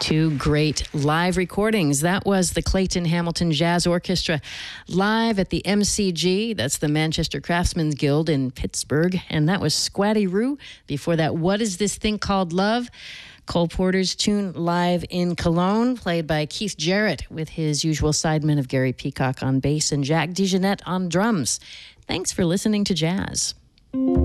Two great live recordings. That was the Clayton Hamilton Jazz Orchestra live at the MCG. That's the Manchester Craftsmen's Guild in Pittsburgh. And that was Squatty Roo. Before that, What Is This Thing Called Love? Cole Porter's tune live in Cologne, played by Keith Jarrett with his usual sidemen of Gary Peacock on bass and Jack DeJohnette on drums. Thanks for listening to Jazz.